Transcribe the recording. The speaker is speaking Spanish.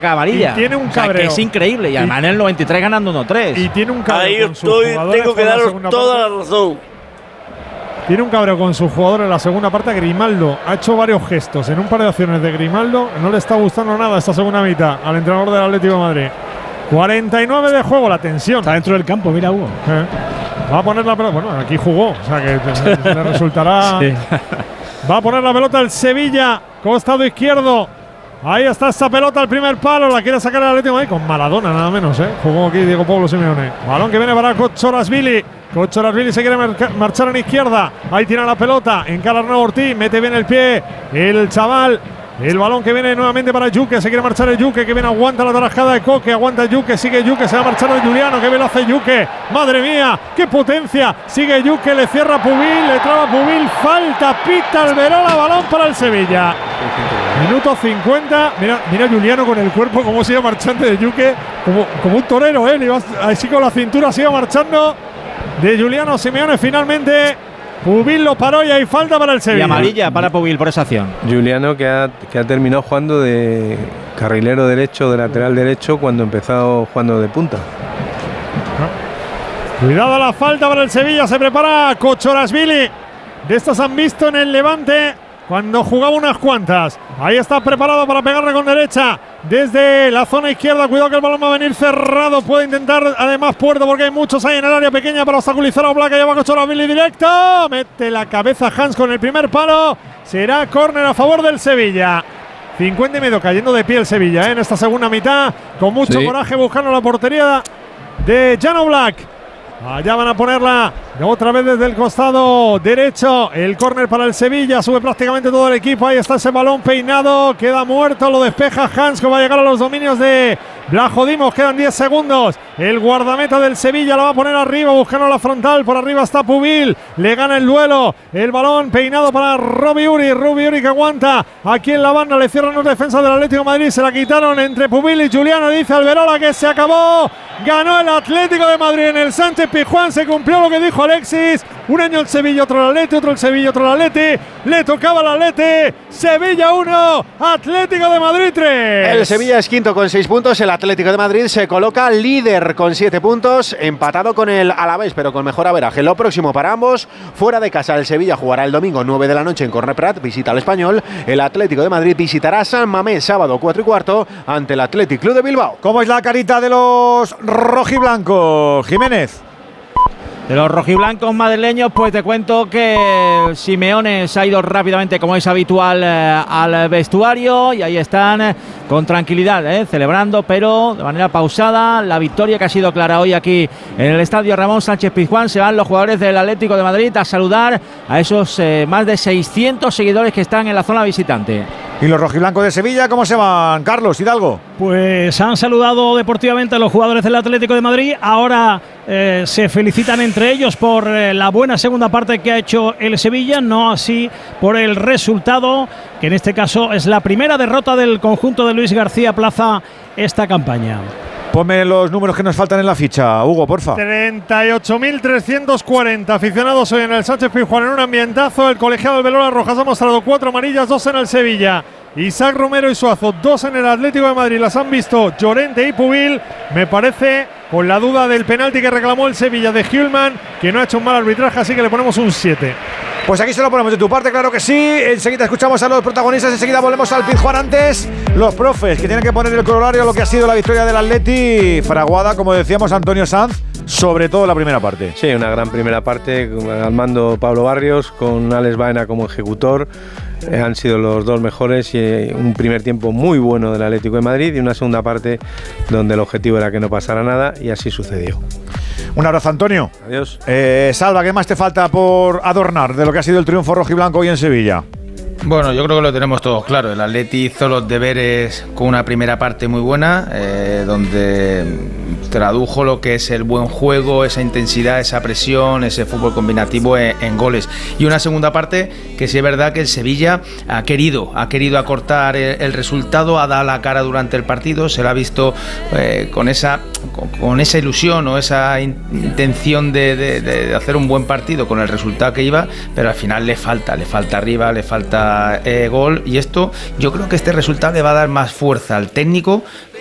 amarilla. Y tiene un cabreo. Que es increíble. Y además en el 93 ganando 1-3. Y tiene un cabreo. Ahí estoy, tengo que daros toda la razón. Tiene un cabreo con su jugador en la segunda parte. Grimaldo ha hecho varios gestos en un par de acciones de Grimaldo. No le está gustando nada esta segunda mitad al entrenador del Atlético de Madrid. 49 de juego, la tensión. Está dentro del campo, mira Hugo. Va a poner la pelota. Bueno, aquí jugó. O sea que le resultará. Sí. Va a poner la pelota el Sevilla, costado izquierdo. Ahí está esa pelota al primer palo. La quiere sacar el Atlético de Madrid con Maradona, nada menos. Jugó aquí Diego Pablo Simeone. Balón que viene para Kochorashvili. Kochorashvili se quiere marchar en izquierda. Ahí tira la pelota. Encara Arnau Ortiz. Mete bien el pie. El chaval. El balón que viene nuevamente para Yuque. Se quiere marchar el Yuque, que viene, aguanta la tarajada de Coque. Aguanta Yuque, sigue Yuque. Se va a marchar de Juliano. Qué bien lo hace Yuque. Madre mía, qué potencia. Sigue Yuque, le cierra Pubil. Le traba Pubil. Falta, pita Alberola. Balón para el Sevilla. Minuto 50. Mira Juliano con el cuerpo, como sigue marchando de Yuque. Como un torero, así con la cintura sigue marchando. De Juliano Simeone finalmente. Pubil lo paró y hay falta para el Sevilla. Y amarilla para Pubil por esa acción. Juliano que ha terminado jugando de carrilero derecho, de lateral derecho, cuando empezó jugando de punta. Cuidado la falta para el Sevilla. Se prepara Kochorashvili. De estas han visto en el Levante cuando jugaba unas cuantas. Ahí está preparado para pegarle con derecha desde la zona izquierda. Cuidado que el balón va a venir cerrado. Puede intentar además Puerto, porque hay muchos ahí en el área pequeña para obstaculizar a Oblak. Lleva Kochorashvili directo. Mete la cabeza Hans con el primer palo. Será córner a favor del Sevilla. 50 y medio cayendo de pie el Sevilla en esta segunda mitad. Con mucho coraje buscando la portería de Jan Oblak. Allá van a ponerla otra vez desde el costado derecho. El córner para el Sevilla. Sube prácticamente todo el equipo. Ahí está ese balón peinado. Queda muerto. Lo despeja Hans, que va a llegar a los dominios de Blajo Dimos. Quedan 10 segundos. El guardameta del Sevilla la va a poner arriba, buscando la frontal. Por arriba está Pubil. Le gana el duelo. El balón peinado para Robbie Uri. Robbie Uri que aguanta aquí en la banda. Le cierran los defensas del Atlético de Madrid. Se la quitaron entre Pubil y Juliano. Dice Alberola que se acabó. Ganó el Atlético de Madrid en el Sánchez Pizjuán. Se cumplió lo que dijo Alexis. Un año el Sevilla, otro el Atleti, otro el Sevilla, otro el Atleti. Le tocaba el Atleti. Sevilla 1, Atlético de Madrid 3. El Sevilla es quinto con 6 puntos. El Atlético de Madrid se coloca líder con 7 puntos, empatado con el Alavés, pero con mejor averaje. Lo próximo para ambos, fuera de casa, el Sevilla jugará el domingo 9 de la noche en Cornet Prat, visita al Español. El Atlético de Madrid visitará San Mamés sábado 4:15 ante el Athletic Club de Bilbao. ¿Cómo es la carita de los rojiblancos, Jiménez? De los rojiblancos madrileños, pues te cuento que Simeone se ha ido rápidamente, como es habitual, al vestuario, y ahí están con tranquilidad, celebrando, pero de manera pausada, la victoria que ha sido clara hoy aquí en el estadio Ramón Sánchez Pizjuán. Se van los jugadores del Atlético de Madrid a saludar a esos más de 600 seguidores que están en la zona visitante. ¿Y los rojiblancos de Sevilla cómo se van, Carlos Hidalgo? Pues han saludado deportivamente a los jugadores del Atlético de Madrid. Ahora se felicitan entre ellos por la buena segunda parte que ha hecho el Sevilla, no así por el resultado, que en este caso es la primera derrota del conjunto de Luis García Plaza esta campaña. Ponme los números que nos faltan en la ficha, Hugo, porfa. 38.340 aficionados hoy en el Sánchez Pizjuán en un ambientazo. El colegiado Alberola Rojas ha mostrado 4 amarillas, 2 en el Sevilla. Isaac Romero y Suazo, 2 en el Atlético de Madrid. Las han visto Llorente y Pubil. Me parece, con la duda del penalti que reclamó el Sevilla de Hjulman, que no ha hecho un mal arbitraje, así que le ponemos un 7. Pues aquí se lo ponemos de tu parte, claro que sí. Enseguida escuchamos a los protagonistas, enseguida volvemos al Pizjuán. Antes, los profes que tienen que poner el corolario a lo que ha sido la victoria del Atleti. Fraguada, como decíamos, Antonio Sanz, sobre todo la primera parte. Sí, una gran primera parte, al mando Pablo Barrios, con Alex Baena como ejecutor. Han sido los dos mejores, y un primer tiempo muy bueno del Atlético de Madrid y una segunda parte donde el objetivo era que no pasara nada, y así sucedió. Un abrazo, Antonio. Adiós. Salva, ¿qué más te falta por adornar de lo que ha sido el triunfo rojiblanco hoy en Sevilla? Bueno, yo creo que lo tenemos todos claro. El Atleti hizo los deberes con una primera parte muy buena, donde tradujo lo que es el buen juego, esa intensidad, esa presión, ese fútbol combinativo en goles. Y una segunda parte que sí es verdad que el Sevilla ha querido acortar el resultado, ha dado la cara durante el partido, se lo ha visto con esa con esa ilusión o esa intención de hacer un buen partido con el resultado que iba, pero al final le falta arriba, le falta gol, y esto, yo creo que este resultado le va a dar más fuerza al técnico